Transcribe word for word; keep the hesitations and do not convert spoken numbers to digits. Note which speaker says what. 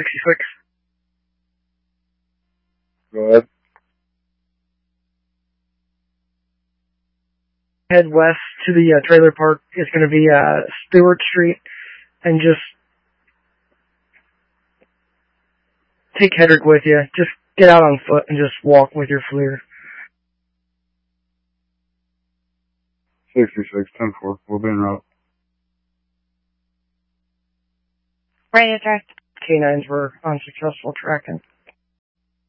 Speaker 1: sixty-six.
Speaker 2: Go ahead.
Speaker 1: Head west to the uh, trailer park. It's going to be uh, Stewart Street, and just take Hedrick with you. Just get out on foot and just walk with your FLIR.
Speaker 2: sixty-six, ten four. We'll be en route.
Speaker 3: Radio track.
Speaker 1: K nines were unsuccessful tracking.